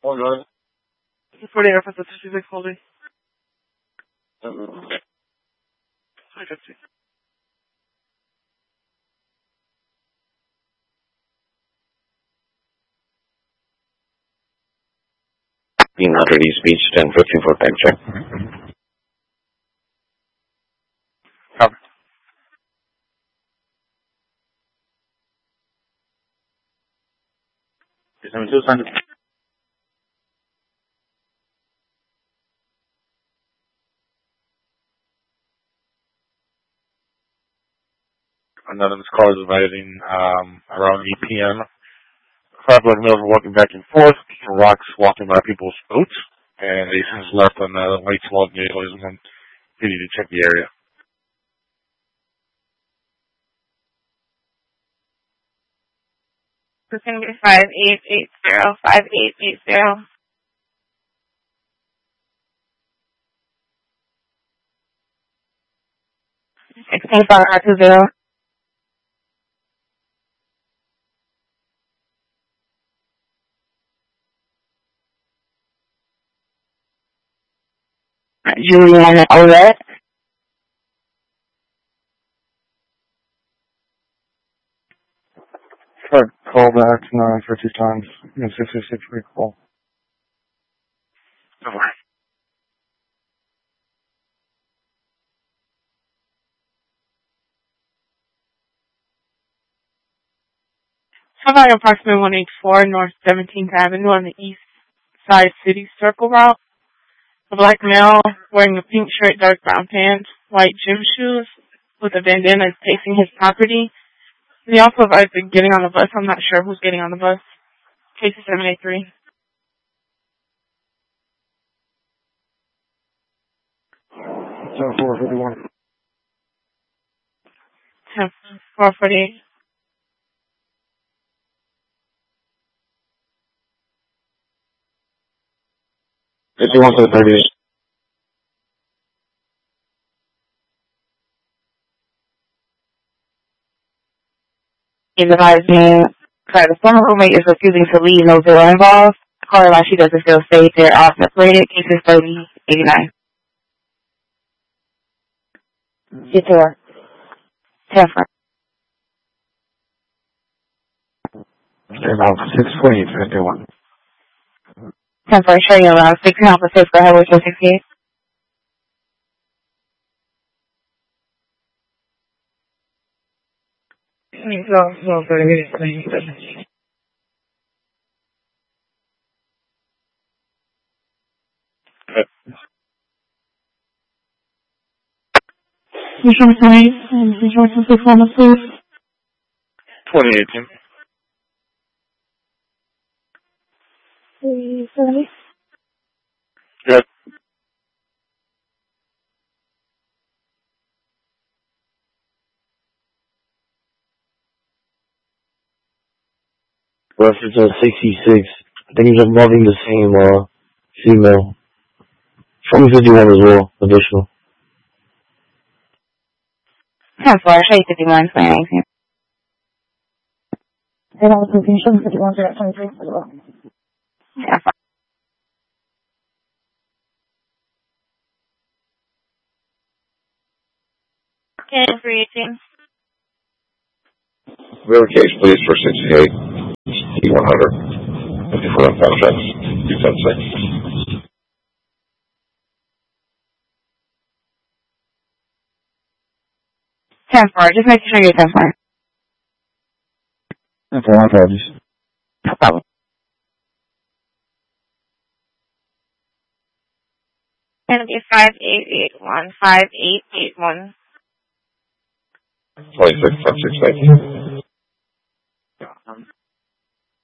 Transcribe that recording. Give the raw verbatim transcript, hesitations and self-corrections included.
Oh, God. forty Air Force sixty-six holding. Okay. I got you. fifteen hundred East Beach, ten fifty-four time check. Cover. seventy-two, sign it. Anonymous callers inviting um, around eight p m Five block males are walking back and forth, kicking rocks, walking by people's boats, and they since left on the white small vehicles and continue to check the area. It's going to be five eight eight zero, five eight eight zero. sixteen five two zero. Julianne Olet. Sure. Call back nine fifty times. six six six recall. Over. How about approximately one eighty-four North seventeenth Avenue on the east side city circle route? A black male wearing a pink shirt, dark brown pants, white gym shoes with a bandana is pacing his property. He also advised getting on the bus. I'm not sure who's getting on the bus. Case seven eight three. ten four fifty-one. ten four forty-eight. fifty-one to the thirty-eight. He's advising sorry, the former roommate is refusing to leave, no bill involved. Caller line, she doesn't feel safe. They're off separated. Cases thirty eighty-nine. Get to her. ten four. About six forty-eight fifty-one. ten four, showing you around six and a half for six. Go ahead with your sixty-eight. No, no, thirty minutes. Visual twenty, visual performance, please. twenty eighteen. three seventy. Good. Reference at sixty-six. I think he's involving the same uh, female. twenty fifty-one as well, additional. ten four, show you fifty-one, twenty nineteen. And I was confused, fifty-one to twenty-three as well. ten four. ten three eighteen. We have a case, please, for sixty-eight, E one hundred. fifty-four on contracts, two ten six. ten four, just making sure you're ten four. ten four, my apologies. No problem. Gonna be five eight eight one, five eight eight one. twenty-six, ten six, nineteen.